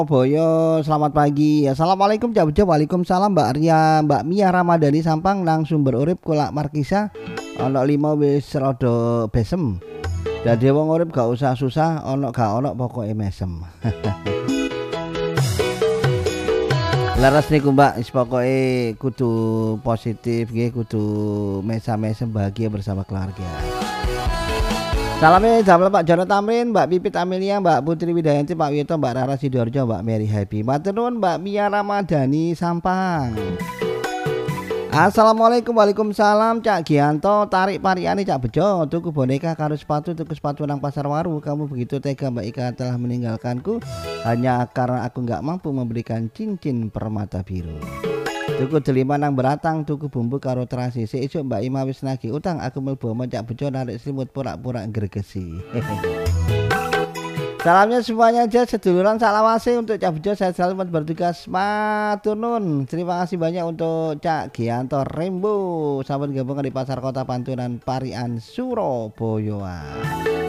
Boyo, selamat pagi. Assalamualaikum Cak Bejo. Waalaikumsalam Mbak Ria, Mbak Mia Ramadhani Sampang nang sumber urip kulak Markisa. Ono lima wis rada besem. Dadi wong urip gak usah susah, ono gak ono pokoke mesem. Laras niku Mbak, wis pokoke kudu positif nggih, kudu mesam-mesem bahagia bersama keluarga. Salamnya jam Pak Jono Tamrin, Mbak Pipit Amelia, Mbak Putri Widayanti, Pak Wito, Mbak Rara Sidoarjo, Mbak Mary Happy. Matur nuwun Mbak Mia Ramadhani Sampang. Assalamualaikum, waalaikumsalam Cak Gianto, tarik pariane Cak Bejo, tuku boneka karo sepatu, tuku sepatu nang pasar waru. Kamu begitu tega Mbak Ika telah meninggalkanku hanya karena aku nggak mampu memberikan cincin permata biru. Tuku delima nang beratang, tuku bumbu karo terasi. Seesuk Mbak Ima wis nagih utang, aku mlebu Cak Bejo narik selimut pura-pura gregesi. Salamnya semuanya aja seduluran salawase untuk Cak Bejo, saya selalu bertugas matur nuwun. Terima kasih banyak untuk Cak Gianto Rembo, sahabat gabungan di Pasar Kota Pantunan Parian Surabaya.